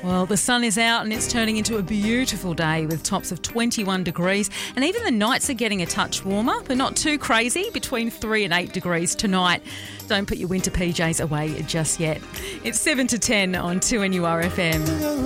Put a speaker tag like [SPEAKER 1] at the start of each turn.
[SPEAKER 1] Well, the sun is out and it's turning into a beautiful day with tops of 21 degrees, and even the nights are getting a touch warmer, but not too crazy, between 3 and 8 degrees tonight. Don't put your winter PJs away just yet. It's 7 to 10 on 2NURFM.